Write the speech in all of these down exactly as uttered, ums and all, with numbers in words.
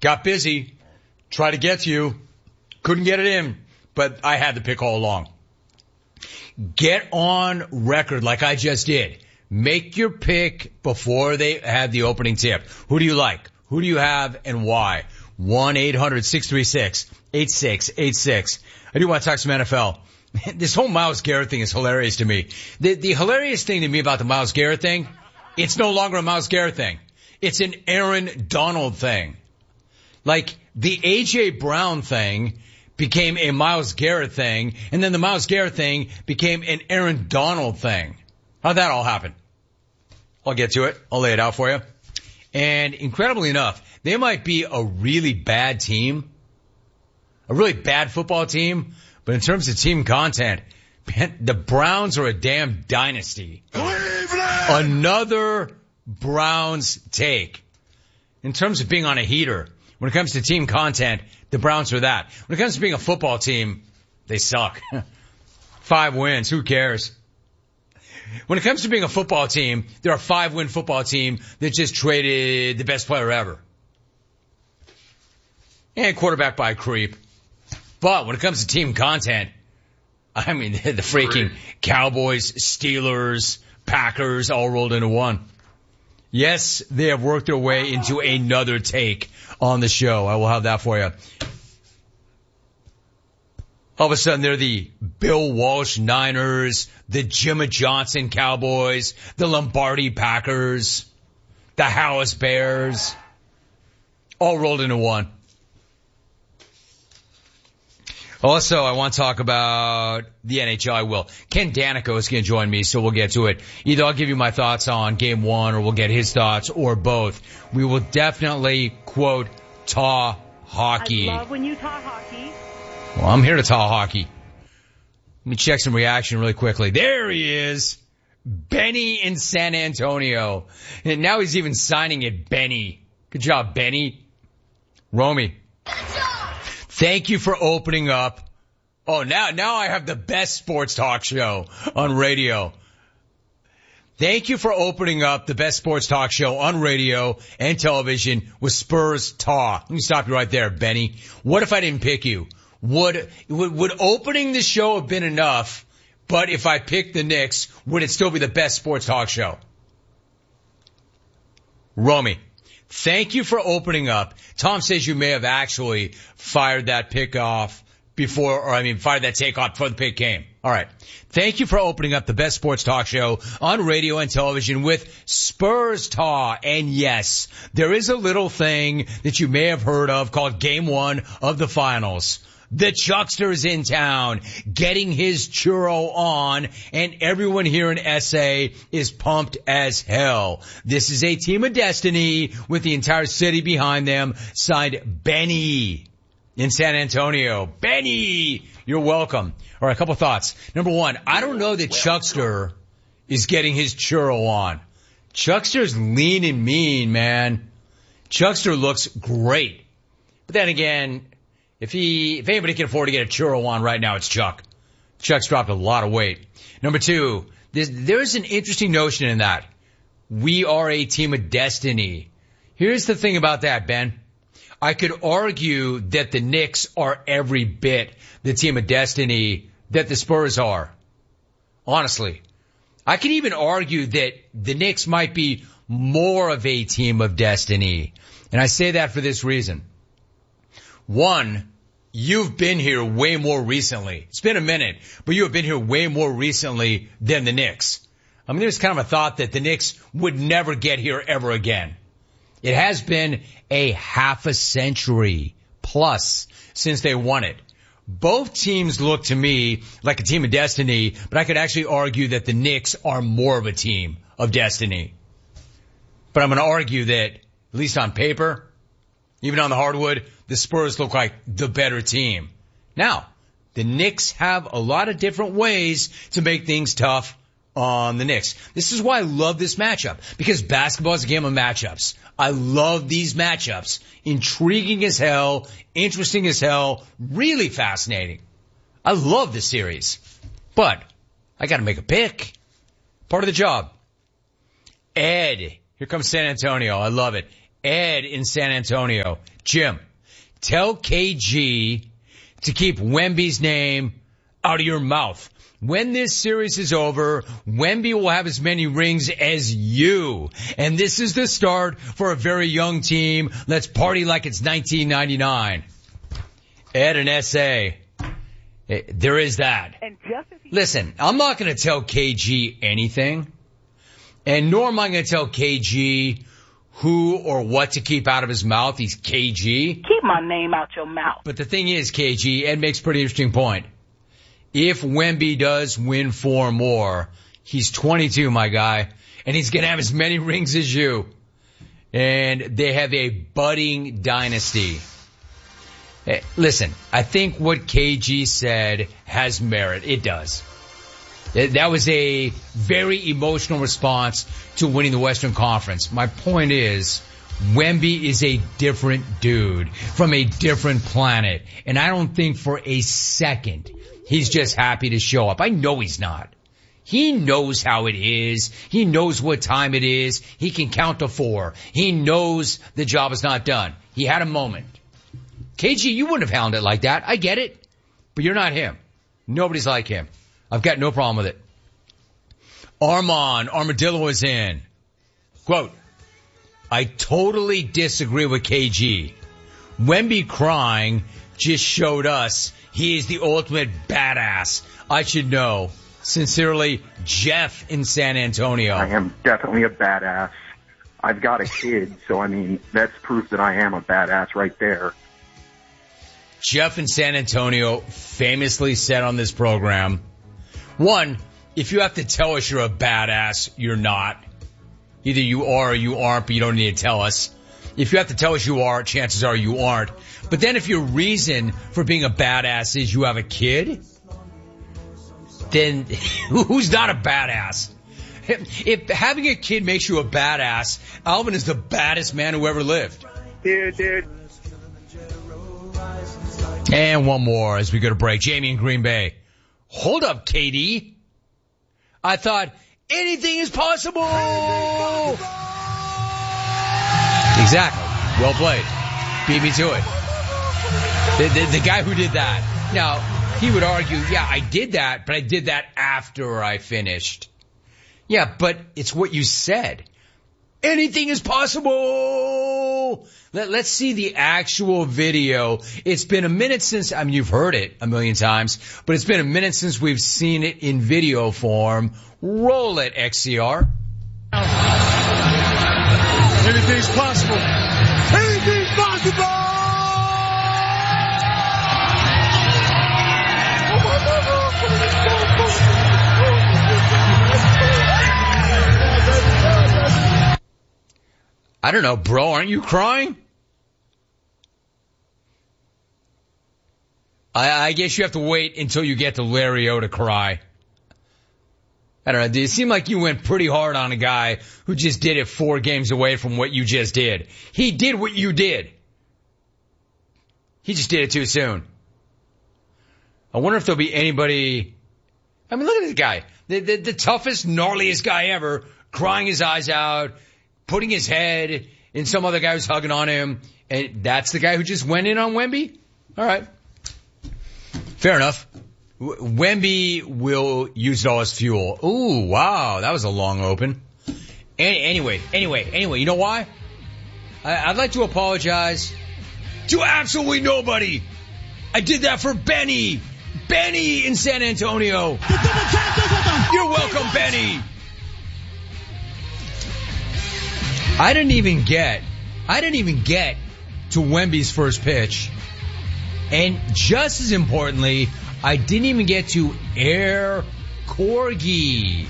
got busy, tried to get to you, couldn't get it in, but I had the pick all along. Get on record like I just did. Make your pick before they have the opening tip. Who do you like? Who do you have and why? one eight hundred six three six eight six eight six. I do want to talk some N F L. This whole Myles Garrett thing is hilarious to me. The, the hilarious thing to me about the Myles Garrett thing, it's no longer a Myles Garrett thing. It's an Aaron Donald thing. Like, the A J Brown thing became a Myles Garrett thing, and then the Myles Garrett thing became an Aaron Donald thing. How'd that all happen? I'll get to it. I'll lay it out for you. And incredibly enough, they might be a really bad team, a really bad football team, but in terms of team content, man, the Browns are a damn dynasty. Cleveland! Another Browns take. In terms of being on a heater, when it comes to team content, the Browns are that. When it comes to being a football team, they suck. Five wins, who cares? When it comes to being a football team, they're a five-win football team that just traded the best player ever. And quarterback by a creep. But when it comes to team content, I mean, the freaking Cowboys, Steelers, Packers all rolled into one. Yes, they have worked their way into another take on the show. I will have that for you. All of a sudden, they're the Bill Walsh Niners, the Jimmy Johnson Cowboys, the Lombardi Packers, the House Bears, all rolled into one. Also, I want to talk about the N H L. I will. Ken Danico is going to join me, so we'll get to it. Either I'll give you my thoughts on game one, or we'll get his thoughts, or both. We will definitely quote Taw hockey. I love when you talk hockey. Well, I'm here to talk hockey. Let me check some reaction really quickly. There he is. Benny in San Antonio. And now he's even signing it Benny. Good job, Benny. Romy. Thank you for opening up. Oh, now, now I have the best sports talk show on radio. Thank you for opening up the best sports talk show on radio and television with Spurs Talk. Let me stop you right there, Benny. What if I didn't pick you? Would, would, would opening the show have been enough, but if I picked the Knicks, would it still be the best sports talk show? Romy, thank you for opening up. Tom says you may have actually fired that pick off before, or I mean, fired that take off before the pick came. All right. Thank you for opening up the best sports talk show on radio and television with Spurs Talk. And yes, there is a little thing that you may have heard of called Game One of the Finals. The Chuckster's in town, getting his churro on, and everyone here in S A is pumped as hell. This is a team of destiny with the entire city behind them, signed Benny in San Antonio. Benny, you're welcome. All right, a couple thoughts. Number one, I don't know that Chuckster is getting his churro on. Chuckster's lean and mean, man. Chuckster looks great. But then again, If he, if anybody can afford to get a churro on right now, it's Chuck. Chuck's dropped a lot of weight. Number two, there's, there's an interesting notion in that. We are a team of destiny. Here's the thing about that, Ben. I could argue that the Knicks are every bit the team of destiny that the Spurs are. Honestly. I could even argue that the Knicks might be more of a team of destiny. And I say that for this reason. One, you've been here way more recently. It's been a minute, but you have been here way more recently than the Knicks. I mean, there's kind of a thought that the Knicks would never get here ever again. It has been a half a century plus since they won it. Both teams look to me like a team of destiny, but I could actually argue that the Knicks are more of a team of destiny. But I'm going to argue that, at least on paper, even on the hardwood, the Spurs look like the better team. Now, the Knicks have a lot of different ways to make things tough on the Knicks. This is why I love this matchup, because basketball is a game of matchups. I love these matchups. Intriguing as hell, interesting as hell, really fascinating. I love this series. But I got to make a pick. Part of the job. Ed. Here comes San Antonio. I love it. Ed in San Antonio. Jim, tell K G to keep Wemby's name out of your mouth. When this series is over, Wemby will have as many rings as you. And this is the start for a very young team. Let's party like it's nineteen ninety-nine. Ed and S A. There is that. And just as he- Listen, I'm not going to tell K G anything. And nor am I going to tell K G who or what to keep out of his mouth. He's K G. Keep my name out your mouth. But the thing is, K G, Ed makes a pretty interesting point. If Wemby does win four more, he's twenty-two, my guy, and he's going to have as many rings as you. And they have a budding dynasty. Hey, listen, I think what K G said has merit. It does. That was a very emotional response to winning the Western Conference. My point is, Wemby is a different dude from a different planet. And I don't think for a second he's just happy to show up. I know he's not. He knows how it is. He knows what time it is. He can count to four. He knows the job is not done. He had a moment. K G, you wouldn't have handled it like that. I get it. But you're not him. Nobody's like him. I've got no problem with it. Armand Armadillo is in. Quote, I totally disagree with K G. Wemby crying just showed us he is the ultimate badass. I should know. Sincerely, Jeff in San Antonio. I am definitely a badass. I've got a kid, so I mean, that's proof that I am a badass right there. Jeff in San Antonio famously said on this program, one, if you have to tell us you're a badass, you're not. Either you are or you aren't, but you don't need to tell us. If you have to tell us you are, chances are you aren't. But then if your reason for being a badass is you have a kid, then who's not a badass? If having a kid makes you a badass, Alvin is the baddest man who ever lived. Dude, dude. And one more as we go to break. Jamie in Green Bay. Hold up, K D. I thought anything is possible. Exactly. Well played. Beat me to it. The, the, the guy who did that. Now, he would argue, yeah, I did that, but I did that after I finished. Yeah, but it's what you said. Anything is possible. Let, let's see the actual video. It's been a minute since, I mean, you've heard it a million times, but it's been a minute since we've seen it in video form. Roll it, X C R. Anything's possible. Anything's possible. I don't know, bro. Aren't you crying? I, I guess you have to wait until you get to Larry O to cry. I don't know. It seemed like you went pretty hard on a guy who just did it four games away from what you just did. He did what you did. He just did it too soon. I wonder if there'll be anybody. I mean, look at this guy. The, the, the toughest, gnarliest guy ever, crying his eyes out, putting his head in some other guy who's hugging on him. And that's the guy who just went in on Wemby? All right. Fair enough. Wemby will use it all as fuel. Ooh, wow. That was a long open. Any, anyway, anyway, anyway, you know why? I, I'd like to apologize to absolutely nobody. I did that for Benny. Benny in San Antonio. You're welcome, Benny. I didn't even get, I didn't even get to Wemby's first pitch. And just as importantly, I didn't even get to Air Corgi.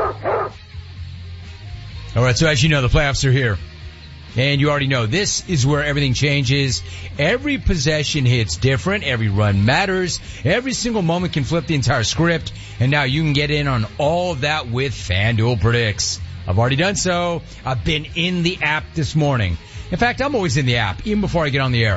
All right, so as you know, the playoffs are here. And you already know this is where everything changes. Every possession hits different. Every run matters. Every single moment can flip the entire script. And now you can get in on all of that with FanDuel Predicts. I've already done so. I've been in the app this morning. In fact, I'm always in the app, even before I get on the air.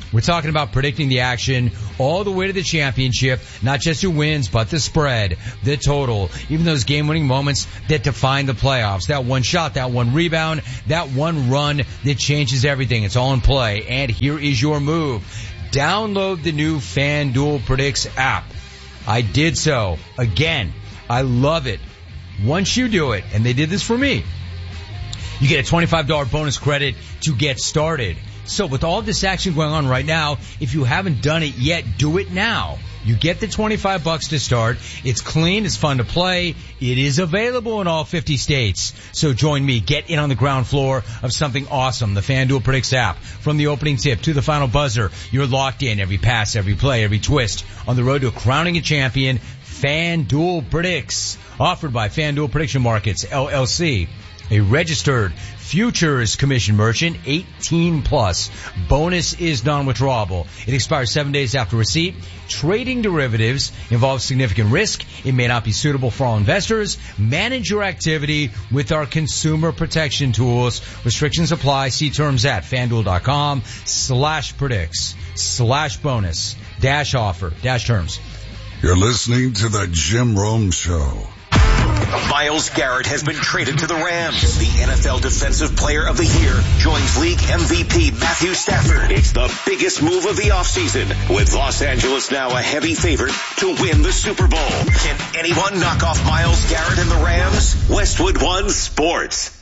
We're talking about predicting the action all the way to the championship, not just who wins, but the spread, the total, even those game-winning moments that define the playoffs. That one shot, that one rebound, that one run that changes everything. It's all in play. And here is your move. Download the new FanDuel Predicts app. I did so. Again, I love it. Once you do it, and they did this for me, you get a twenty-five dollars bonus credit to get started. So with all this action going on right now, if you haven't done it yet, do it now. You get the twenty-five bucks to start. It's clean. It's fun to play. It is available in all fifty states. So join me. Get in on the ground floor of something awesome. The FanDuel Predicts app. From the opening tip to the final buzzer, you're locked in. Every pass, every play, every twist. On the road to crowning a champion, FanDuel Predicts. Offered by FanDuel Prediction Markets, L L C. A registered futures commission merchant, eighteen plus. Bonus is non-withdrawable. It expires seven days after receipt. Trading derivatives involves significant risk. It may not be suitable for all investors. Manage your activity with our consumer protection tools. Restrictions apply. See terms at FanDuel.com slash predicts slash bonus dash offer dash terms. You're listening to the Jim Rome Show. Myles Garrett has been traded to the Rams. The N F L Defensive Player of the Year joins league M V P Matthew Stafford. It's the biggest move of the offseason, with Los Angeles now a heavy favorite to win the Super Bowl. Can anyone knock off Myles Garrett and the Rams? Westwood One Sports.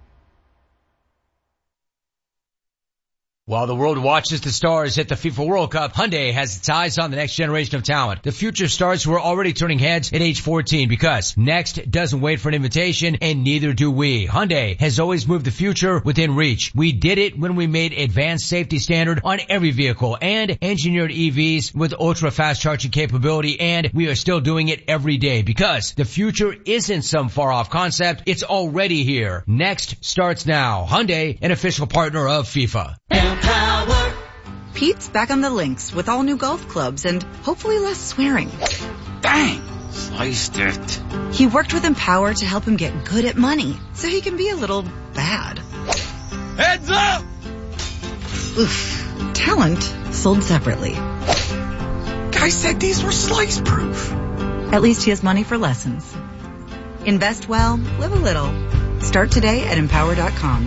While the world watches the stars hit the FIFA World Cup, Hyundai has its eyes on the next generation of talent. The future stars who are already turning heads at age fourteen, because next doesn't wait for an invitation, and neither do we. Hyundai has always moved the future within reach. We did it when we made advanced safety standard on every vehicle and engineered E Vs with ultra-fast charging capability, and we are still doing it every day, because the future isn't some far-off concept. It's already here. Next starts now. Hyundai, an official partner of FIFA. Power. Pete's back on the links with all new golf clubs and hopefully less swearing. Bang! Sliced it. He worked with Empower to help him get good at money, so he can be a little bad. Heads up! Oof. Talent sold separately. Guy said these were slice proof. At least he has money for lessons. Invest well, live a little. Start today at empower dot com.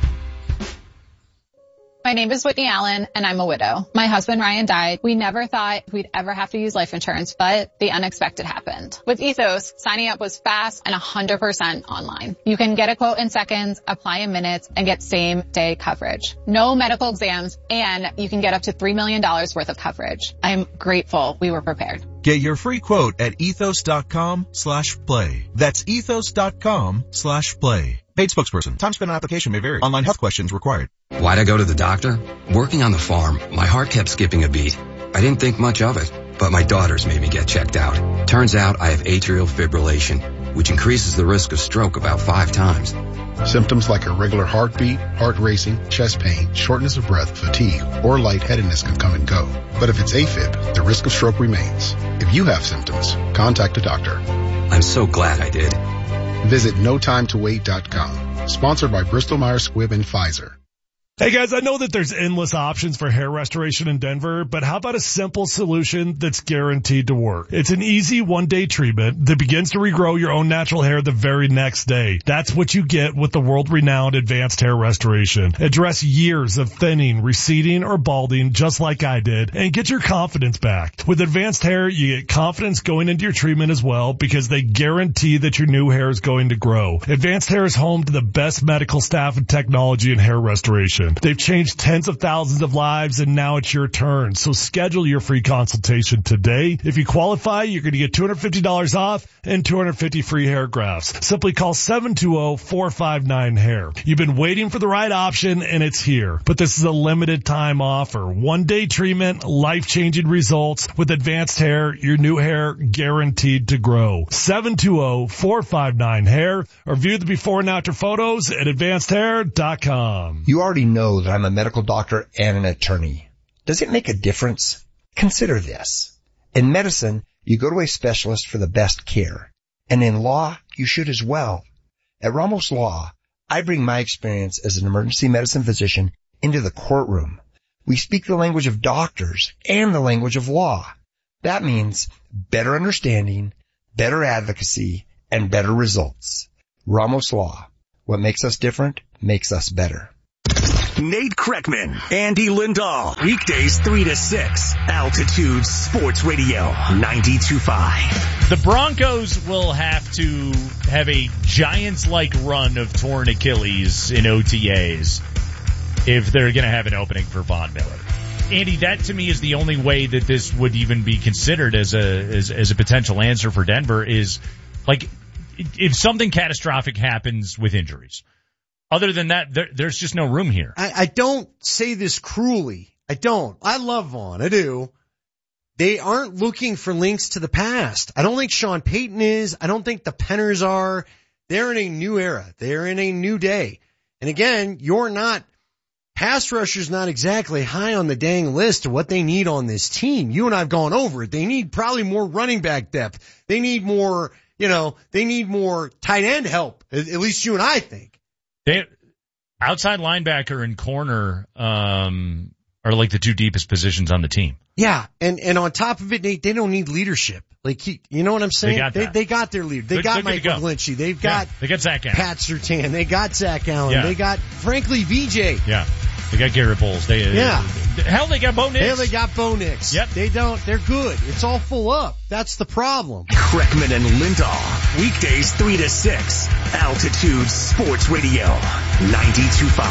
My name is Whitney Allen, and I'm a widow. My husband, Ryan, died. We never thought we'd ever have to use life insurance, but the unexpected happened. With Ethos, signing up was fast and one hundred percent online. You can get a quote in seconds, apply in minutes, and get same-day coverage. No medical exams, and you can get up to three million dollars worth of coverage. I'm grateful we were prepared. Get your free quote at ethos.com slash play. That's ethos.com slash play. Paid spokesperson. Time spent on application may vary. Online health questions required. Why'd I go to the doctor? Working on the farm, my heart kept skipping a beat. I didn't think much of it, but my daughters made me get checked out. Turns out I have atrial fibrillation, which increases the risk of stroke about five times. Symptoms like irregular heartbeat, heart racing, chest pain, shortness of breath, fatigue, or lightheadedness can come and go. But if it's AFib, the risk of stroke remains. If you have symptoms, contact a doctor. I'm so glad I did. Visit no time to wait dot com. Sponsored by Bristol Myers Squibb and Pfizer. Hey guys, I know that there's endless options for hair restoration in Denver, but how about a simple solution that's guaranteed to work? It's an easy one-day treatment that begins to regrow your own natural hair the very next day. That's what you get with the world-renowned Advanced Hair Restoration. Address years of thinning, receding, or balding just like I did, and get your confidence back. With Advanced Hair, you get confidence going into your treatment as well, because they guarantee that your new hair is going to grow. Advanced Hair is home to the best medical staff and technology in hair restoration. They've changed tens of thousands of lives, and now it's your turn. So schedule your free consultation today. If you qualify, you're going to get two hundred fifty dollars off and two hundred fifty free hair grafts. Simply call seven two zero, four five nine, hair. You've been waiting for the right option, and it's here. But this is a limited time offer. One day treatment, life-changing results. With Advanced Hair, your new hair guaranteed to grow. seven two zero, four five nine, hair, or view the before and after photos at advanced hair dot com. You already know know that I'm a medical doctor and an attorney. Does it make a difference? Consider this. In medicine, you go to a specialist for the best care. And in law, you should as well. At Ramos Law, I bring my experience as an emergency medicine physician into the courtroom. We speak the language of doctors and the language of law. That means better understanding, better advocacy, and better results. Ramos Law. What makes us different makes us better. Nate Kreckman, Andy Lindahl. Weekdays three to six. Altitude Sports Radio ninety-two point five. The Broncos will have to have a Giants-like run of torn Achilles in O T As if they're going to have an opening for Von Miller. Andy, that to me is the only way that this would even be considered as a as, as a potential answer for Denver is, like, if something catastrophic happens with injuries. Other than that, there, there's just no room here. I, I don't say this cruelly. I don't. I love Vaughn. I do. They aren't looking for links to the past. I don't think Sean Payton is. I don't think the Penners are. They're in a new era. They're in a new day. And again, you're not, pass rusher's not exactly high on the dang list of what they need on this team. You and I have gone over it. They need probably more running back depth. They need more, you know, they need more tight end help. At, at least you and I think. They, outside linebacker and corner, um, are like the two deepest positions on the team. Yeah. And, and on top of it, Nate, they don't need leadership. Like, he, you know what I'm saying? They got, they, they got their leader. They they're, got they're Mike McGlinchey. They've got, yeah, they got Zach Allen. Pat Surtain. They got Zach Allen. Yeah. They got, frankly, V J. Yeah. They got Garrett Bowles. They, yeah. Uh, hell, they got Bo Nix. Hell, they got Bo Nix. Yep. They don't, they're good. It's all full up. That's the problem. Kreckman and Lindahl. Weekdays three to six. Altitude Sports Radio ninety-two point five.